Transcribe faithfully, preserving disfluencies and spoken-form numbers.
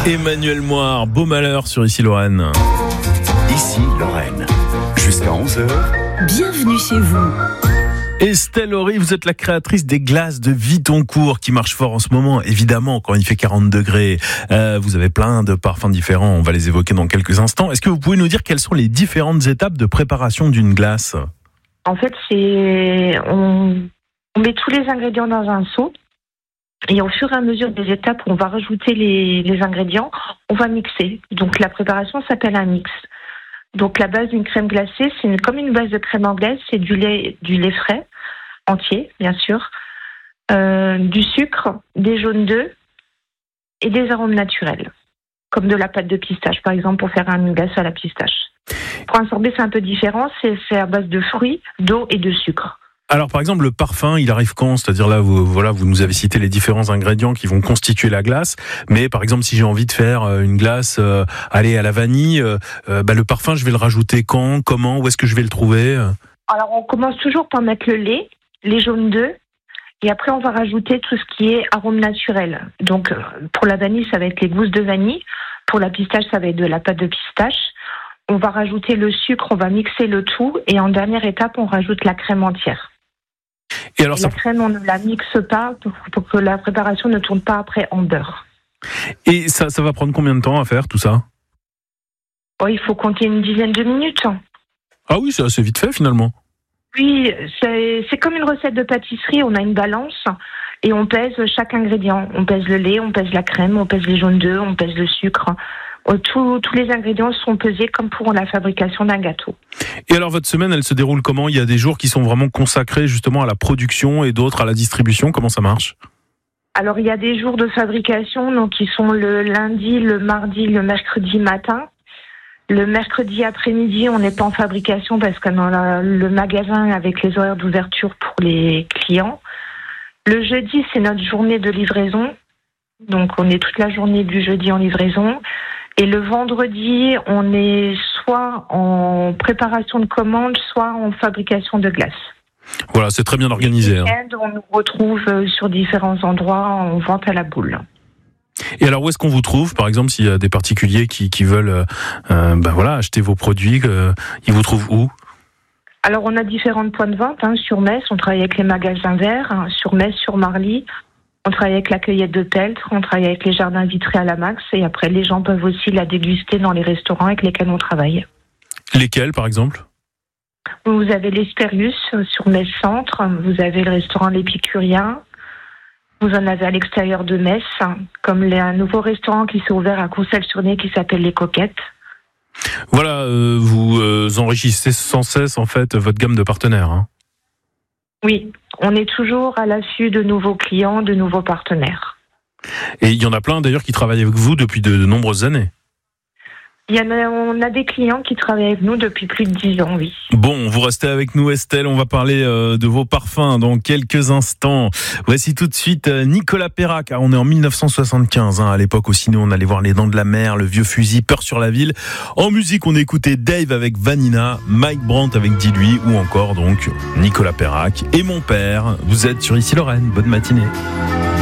Emmanuel Moire, Beau Malheur sur Ici Lorraine. Ici Lorraine, jusqu'à onze heures. Bienvenue chez vous. Estelle Horry, vous êtes la créatrice des glaces de Vitoncourt qui marchent fort en ce moment, évidemment, quand il fait quarante degrés. Euh, vous avez plein de parfums différents, on va les évoquer dans quelques instants. Est-ce que vous pouvez nous dire quelles sont les différentes étapes de préparation d'une glace ? En fait, c'est on, on met tous les ingrédients dans un seau et au fur et à mesure des étapes où on va rajouter les, les ingrédients, on va mixer. Donc la préparation s'appelle un mix. Donc la base d'une crème glacée, c'est une, comme une base de crème anglaise, c'est du lait, du lait frais, entier bien sûr, euh, du sucre, des jaunes d'œufs et des arômes naturels, comme de la pâte de pistache par exemple pour faire une glace à la pistache. Pour un sorbet, c'est un peu différent, c'est, c'est à base de fruits, d'eau et de sucre. Alors par exemple le parfum, il arrive quand ? C'est-à-dire là, vous, voilà, vous nous avez cité les différents ingrédients qui vont constituer la glace, mais par exemple si j'ai envie de faire une glace, euh, aller à la vanille, euh, bah, le parfum je vais le rajouter quand, comment, où est-ce que je vais le trouver ? Alors on commence toujours par mettre le lait, les jaunes d'œufs, et après on va rajouter tout ce qui est arôme naturel. Donc pour la vanille, ça va être les gousses de vanille, pour la pistache, ça va être de la pâte de pistache. On va rajouter le sucre, on va mixer le tout, et en dernière étape, on rajoute la crème entière. Et alors, et ça... La crème, on ne la mixe pas pour, pour que la préparation ne tourne pas après en beurre. Et ça, ça va prendre combien de temps à faire tout ça ? Oh, il faut compter une dizaine de minutes. Ah oui, c'est assez vite fait finalement. Oui, c'est, c'est comme une recette de pâtisserie, on a une balance et on pèse chaque ingrédient. On pèse le lait, on pèse la crème, on pèse les jaunes d'œufs, on pèse le sucre. Tous, tous les ingrédients sont pesés comme pour la fabrication d'un gâteau. Et alors votre semaine, elle se déroule comment ? Il y a des jours qui sont vraiment consacrés justement à la production et d'autres à la distribution. Comment ça marche ? Alors il y a des jours de fabrication donc qui sont le lundi, le mardi, le mercredi matin. Le mercredi après-midi, on n'est pas en fabrication parce qu'on a le magasin avec les horaires d'ouverture pour les clients. Le jeudi, c'est notre journée de livraison. Donc on est toute la journée du jeudi en livraison. Et le vendredi, on est soit en préparation de commandes, soit en fabrication de glace. Voilà, c'est très bien organisé. Le week-end, on nous retrouve sur différents endroits en vente à la boule. Et alors, où est-ce qu'on vous trouve ? Par exemple, s'il y a des particuliers qui, qui veulent euh, ben voilà, acheter vos produits, euh, ils vous trouvent où ? Alors, on a différents points de vente. Hein, sur Metz, on travaille avec les magasins verts. Hein, sur Metz, sur Marly. On travaille avec la cueillette de Peltre, on travaille avec les jardins vitrés à la Max, et après les gens peuvent aussi la déguster dans les restaurants avec lesquels on travaille. Lesquels, par exemple ? Vous avez l'Espérius sur Metz Centre, vous avez le restaurant L'Épicurien, vous en avez à l'extérieur de Metz, comme un nouveau restaurant qui s'est ouvert à Courcelles-sur-Nez qui s'appelle Les Coquettes. Voilà, euh, vous euh, enrichissez sans cesse en fait votre gamme de partenaires. Hein. Oui, on est toujours à l'affût de nouveaux clients, de nouveaux partenaires. Et il y en a plein d'ailleurs qui travaillent avec vous depuis de, de nombreuses années. Il y en a, on a des clients qui travaillent avec nous depuis plus de dix ans, oui. Bon, vous restez avec nous Estelle, on va parler euh, de vos parfums dans quelques instants. Voici tout de suite euh, Nicolas Perrac. Ah, on est en dix-neuf cent soixante-quinze, hein. À l'époque au ciné on allait voir Les Dents de la Mer, Le Vieux Fusil, Peur sur la Ville. En musique on écoutait Dave avec Vanina, Mike Brandt avec Dis-lui ou encore donc Nicolas Perrac et Mon Père. Vous êtes sur Ici Lorraine, bonne matinée.